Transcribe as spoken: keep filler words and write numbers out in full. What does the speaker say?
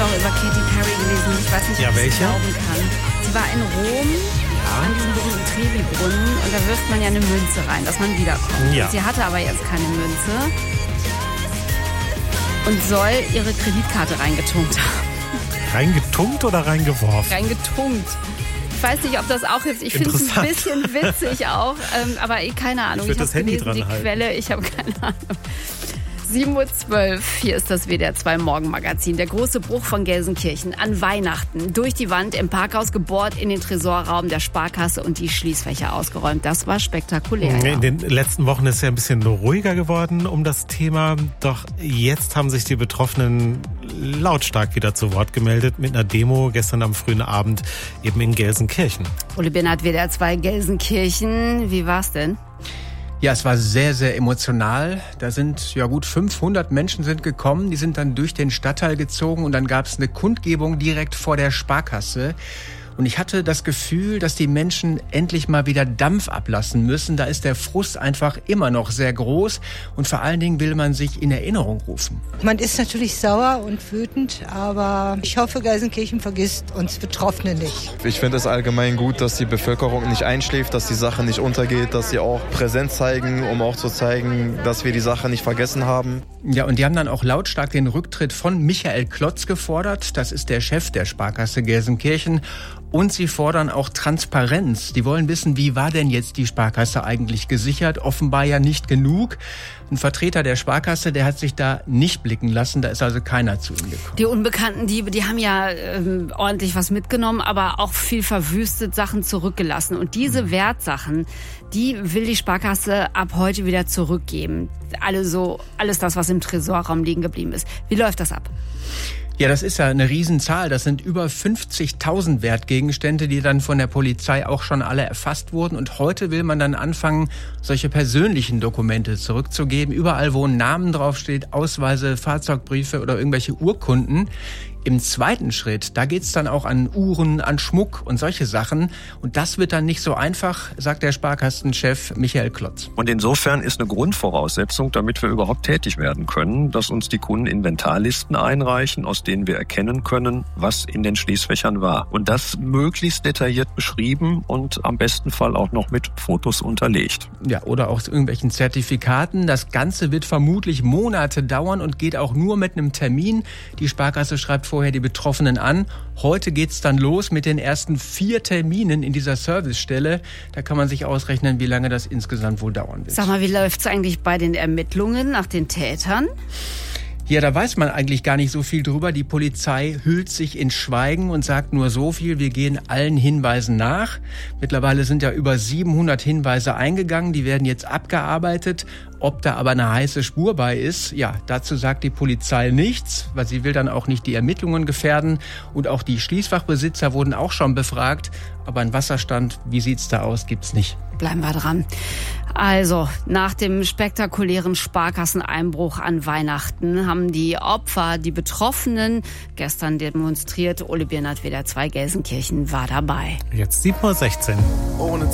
auch über Katy Perry gelesen. Ich weiß nicht, ja, ob ich es welche? glauben kann. Sie war in Rom ja. an diesem berühmten Trevi-Brunnen und da wirft man ja eine Münze rein, dass man wiederkommt. Ja. Sie hatte aber jetzt keine Münze und soll ihre Kreditkarte reingetunkt haben. Reingetunkt oder reingeworfen? Reingetunkt. Ich weiß nicht, ob das auch hilft. Ich finde es ein bisschen witzig auch, ähm, aber eh, keine Ahnung. Ich, ich habe gelesen, die halten. Quelle, ich habe keine Ahnung. sieben Uhr zwölf, hier ist das W D R zwei Morgenmagazin. Der große Bruch von Gelsenkirchen an Weihnachten. Durch die Wand im Parkhaus gebohrt, in den Tresorraum der Sparkasse und die Schließfächer ausgeräumt. Das war spektakulär. In ja. den letzten Wochen ist es ja ein bisschen ruhiger geworden um das Thema. Doch jetzt haben sich die Betroffenen lautstark wieder zu Wort gemeldet mit einer Demo gestern am frühen Abend eben in Gelsenkirchen. Uli Binnert, W D R zwei Gelsenkirchen. Wie war's denn? Ja, es war sehr, sehr emotional. Da sind, ja gut, fünfhundert Menschen sind gekommen. Die sind dann durch den Stadtteil gezogen und dann gab es eine Kundgebung direkt vor der Sparkasse. Und ich hatte das Gefühl, dass die Menschen endlich mal wieder Dampf ablassen müssen. Da ist der Frust einfach immer noch sehr groß. Und vor allen Dingen will man sich in Erinnerung rufen. Man ist natürlich sauer und wütend, aber ich hoffe, Gelsenkirchen vergisst uns Betroffene nicht. Ich finde es allgemein gut, dass die Bevölkerung nicht einschläft, dass die Sache nicht untergeht, dass sie auch Präsenz zeigen, um auch zu zeigen, dass wir die Sache nicht vergessen haben. Ja, und die haben dann auch lautstark den Rücktritt von Michael Klotz gefordert. Das ist der Chef der Sparkasse Gelsenkirchen. Und sie fordern auch Transparenz. Die wollen wissen, wie war denn jetzt die Sparkasse eigentlich gesichert? Offenbar ja nicht genug. Ein Vertreter der Sparkasse, der hat sich da nicht blicken lassen. Da ist also keiner zu ihm gekommen. Die unbekannten Diebe, die haben ja ähm, ordentlich was mitgenommen, aber auch viel verwüstet, Sachen zurückgelassen. Und diese Wertsachen, die will die Sparkasse ab heute wieder zurückgeben. Alle so, alles das, was im Tresorraum liegen geblieben ist. Wie läuft das ab? Ja, das ist ja eine Riesenzahl. Das sind über fünfzigtausend Wertgegenstände, die dann von der Polizei auch schon alle erfasst wurden. Und heute will man dann anfangen, solche persönlichen Dokumente zurückzugeben. Überall, wo ein Name draufsteht, Ausweise, Fahrzeugbriefe oder irgendwelche Urkunden. Im zweiten Schritt, da geht's dann auch an Uhren, an Schmuck und solche Sachen. Und das wird dann nicht so einfach, sagt der Sparkassenchef Michael Klotz. Und insofern ist eine Grundvoraussetzung, damit wir überhaupt tätig werden können, dass uns die Kunden Inventarlisten einreichen, aus denen wir erkennen können, was in den Schließfächern war. Und das möglichst detailliert beschrieben und am besten Fall auch noch mit Fotos unterlegt. Ja, oder auch irgendwelchen Zertifikaten. Das Ganze wird vermutlich Monate dauern und geht auch nur mit einem Termin. Die Sparkasse schreibt vorher die Betroffenen an. Heute geht's dann los mit den ersten vier Terminen in dieser Servicestelle. Da kann man sich ausrechnen, wie lange das insgesamt wohl dauern wird. Sag mal, wie läuft's eigentlich bei den Ermittlungen nach den Tätern? Ja, da weiß man eigentlich gar nicht so viel drüber. Die Polizei hüllt sich in Schweigen und sagt nur so viel: Wir gehen allen Hinweisen nach. Mittlerweile sind ja über siebenhundert Hinweise eingegangen. Die werden jetzt abgearbeitet. Ob da aber eine heiße Spur bei ist, ja, dazu sagt die Polizei nichts, weil sie will dann auch nicht die Ermittlungen gefährden. Und auch die Schließfachbesitzer wurden auch schon befragt. Aber ein Wasserstand, wie sieht's da aus, gibt's nicht. Bleiben wir dran. Also, nach dem spektakulären Sparkasseneinbruch an Weihnachten haben die Opfer, die Betroffenen, gestern demonstriert. Uli Binnert, W D R zwei Gelsenkirchen, war dabei. Jetzt sieben Uhr sechzehn. Ohne